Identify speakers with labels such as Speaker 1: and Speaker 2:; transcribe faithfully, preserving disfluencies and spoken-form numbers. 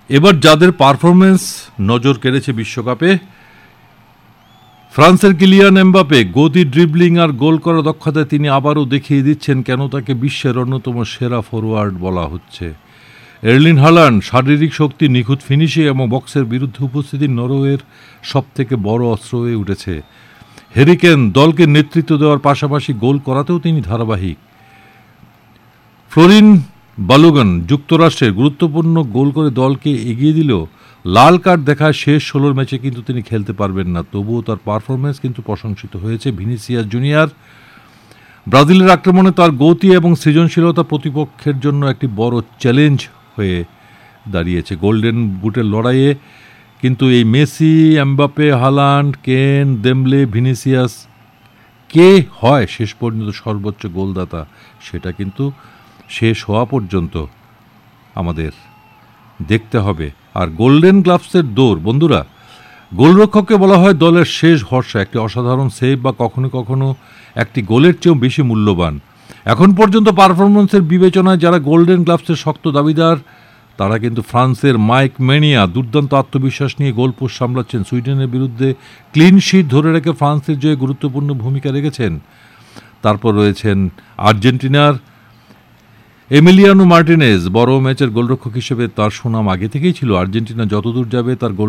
Speaker 1: এবার যাদের পারফরমেন্স নজর কেড়েছে বিশ্বকাপে, ফ্রান্সের কিলিয়ান এমবাপে গতি, ড্রিবলিং আর গোল করার দক্ষতায় তিনি আবারও দেখিয়ে দিচ্ছেন কেন তাকে বিশ্বের অন্যতম সেরা ফরোয়ার্ড বলা হচ্ছে। এর্লিং হালান্ড শারীরিক শক্তি, নিখুঁত ফিনিশিং এবং বক্সের বিরুদ্ধে উপস্থিতি নরওয়ের সবথেকে বড় অস্ত্র হয়ে উঠেছে। হ্যারি কেন দলকে নেতৃত্ব দেওয়ার পাশাপাশি গোল করাতেও তিনি ধারাবাহিক। ফ্লোরিন বালোগান যুক্তরাষ্ট্রের গুরুত্বপূর্ণ গোল করে দলকে এগিয়ে দিলেও লাল কার্ড দেখায় শেষ ষোলোর ম্যাচে কিন্তু তিনি খেলতে পারবেন না। তবুও তার পারফরমেন্স কিন্তু প্রশংসিত হয়েছে। ভিনিসিয়াস জুনিয়র ব্রাজিলের আক্রমণে তার গতি এবং সৃজনশীলতা প্রতিপক্ষের জন্য একটি বড় চ্যালেঞ্জ হয়ে দাঁড়িয়েছে। গোল্ডেন বুটের লড়াইয়ে কিন্তু এই মেসি, এমবাপে, হালান্ড, কেন, দেমলে, ভিনিসিয়াস কে হয় শেষ পর্যন্ত সর্বোচ্চ গোলদাতা, সেটা কিন্তু শেষ হওয়া পর্যন্ত আমাদের দেখতে হবে। আর গোল্ডেন গ্লাভসের দৌড়, বন্ধুরা, গোলরক্ষককে বলা হয় দলের শেষ ভরসা। একটি অসাধারণ সেভ বা কখনো কখনো একটি গোলের চেয়েও বেশি মূল্যবান। এখন পর্যন্ত পারফরমেন্সের বিবেচনায় যারা গোল্ডেন গ্লাভসের শক্ত দাবিদার, তারা কিন্তু ফ্রান্সের মাইক মেনিয়া দুর্দান্ত আত্মবিশ্বাস নিয়ে গোল পোস্ট সামলাচ্ছেন। সুইডেনের বিরুদ্ধে ক্লিন শিট ধরে রেখে ফ্রান্সের জয়ে গুরুত্বপূর্ণ ভূমিকা রেখেছেন। তারপর রয়েছেন আর্জেন্টিনার এমিলিয়ানো মার্টিনেজ। বড় ম্যাচের গোলরক্ষক হিসেবে তার সুনাম আগে থেকেই ছিল। আর্জেন্টিনা যতদূর যাবে তার গোল